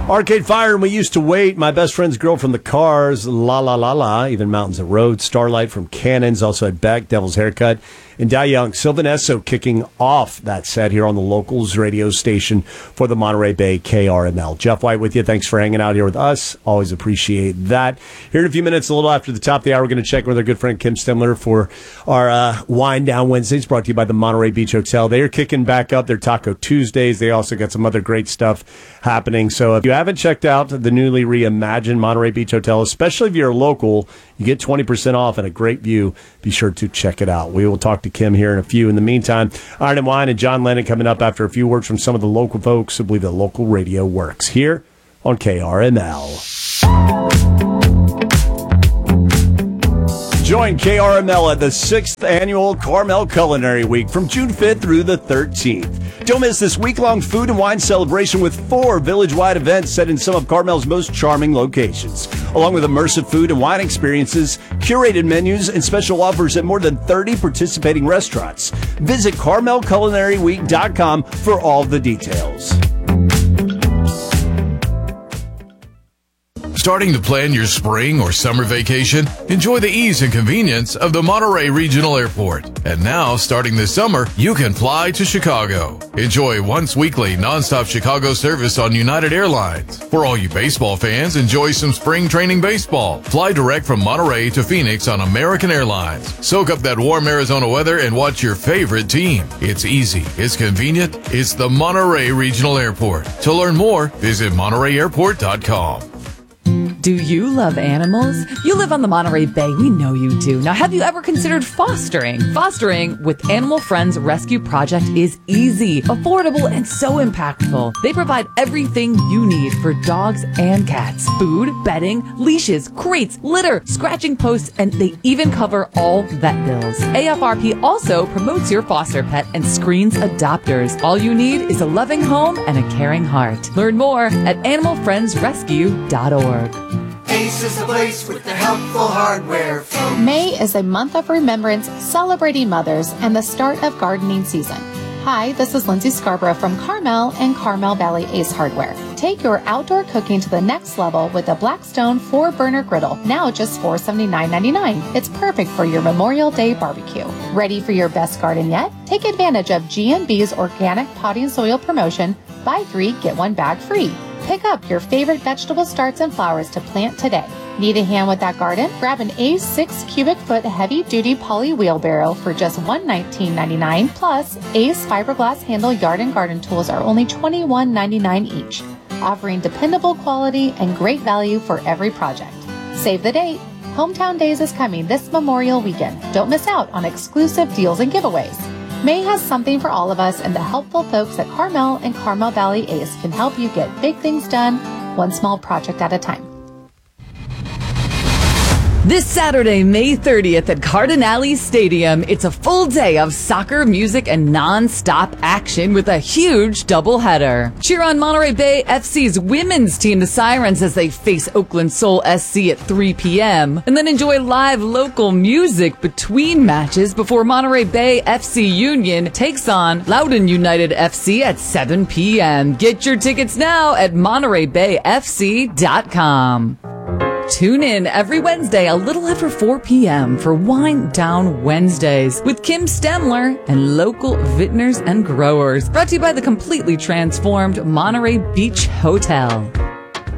Arcade Fire, and We Used to Wait. My Best Friend's Girl from the Cars. La La La La. Even Mountains and Roads. Starlight from Cannons. Also had Beck, Devil's Haircut. And Die Young. Sylvan Esso kicking off that set here on the Locals radio station for the Monterey Bay KRML. Jeff White with you. Thanks for hanging out here with us. Always appreciate that. Here in a few minutes, a little after the top of the hour, we're going to check with our good friend Kim Stemler for our Wind Down Wednesdays, brought to you by the Monterey Beach Hotel. They are kicking back up their Taco Tuesdays. They also got some other great stuff happening. So if you haven't checked out the newly reimagined Monterey Beach Hotel, especially if you're local, you get 20% off and a great view. Be sure to check it out. We will talk to Kim here in a few. In the meantime, Iron and Wine and John Lennon coming up after a few words from some of the local folks who believe that local radio works here on KRML. Join KRML at the 6th Annual Carmel Culinary Week from June 5th through the 13th. Don't miss this week-long food and wine celebration with 4 village-wide events set in some of Carmel's most charming locations, along with immersive food and wine experiences, curated menus, and special offers at more than 30 participating restaurants. Visit CarmelCulinaryWeek.com for all the details. Starting to plan your spring or summer vacation? Enjoy the ease and convenience of the Monterey Regional Airport. And now, starting this summer, you can fly to Chicago. Enjoy once weekly nonstop Chicago service on United Airlines. For all you baseball fans, enjoy some spring training baseball. Fly direct from Monterey to Phoenix on American Airlines. Soak up that warm Arizona weather and watch your favorite team. It's easy, it's convenient, it's the Monterey Regional Airport. To learn more, visit MontereyAirport.com. Do you love animals? You live on the Monterey Bay. We know you do. Now, have you ever considered fostering? Fostering with Animal Friends Rescue Project is easy, affordable, and so impactful. They provide everything you need for dogs and cats. Food, bedding, leashes, crates, litter, scratching posts, and they even cover all vet bills. AFRP also promotes your foster pet and screens adopters. All you need is a loving home and a caring heart. Learn more at animalfriendsrescue.org. Ace is the place with the helpful hardware. May is a month of remembrance celebrating mothers and the start of gardening season. Hi, this is Lindsay Scarborough from Carmel and Carmel Valley Ace Hardware. Take your outdoor cooking to the next level with a Blackstone 4-burner griddle, now just $479.99. It's perfect for your Memorial Day barbecue. Ready for your best garden yet? Take advantage of G&B's organic potting soil promotion, buy 3, get 1 bag free. Pick up your favorite vegetable starts and flowers to plant today. Need a hand with that garden? Grab an Ace 6 cubic foot heavy duty poly wheelbarrow for just $119.99. Plus, Ace fiberglass handle yard and garden tools are only $21.99 each, offering dependable quality and great value for every project. Save the date. Hometown Days is coming this Memorial weekend. Don't miss out on exclusive deals and giveaways. May has something for all of us, and the helpful folks at Carmel and Carmel Valley Ace can help you get big things done, one small project at a time. This Saturday, May 30th at Cardinale Stadium, it's a full day of soccer, music, and non-stop action with a huge doubleheader. Cheer on Monterey Bay FC's women's team, the Sirens, as they face Oakland Soul SC at 3 p.m. And then enjoy live local music between matches before Monterey Bay FC Union takes on Loudoun United FC at 7 p.m. Get your tickets now at MontereyBayFC.com. Tune in every Wednesday a little after 4 p.m. for Wind Down Wednesdays with Kim Stemler and local vintners and growers. Brought to you by the completely transformed Monterey Beach Hotel.